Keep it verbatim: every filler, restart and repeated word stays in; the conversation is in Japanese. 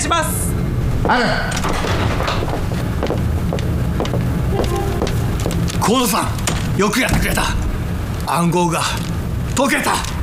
します。 ある。河野さん、よくやってくれた。暗号が解けた。